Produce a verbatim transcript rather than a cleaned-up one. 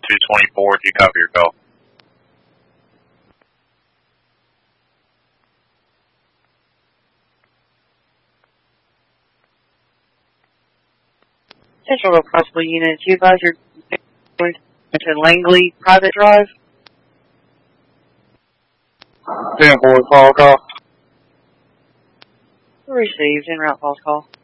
two twenty-four, if you copy your call. Central Constable Unit, you advise you're going to Langley Private Drive? ten four, call, call. Received, en route false call.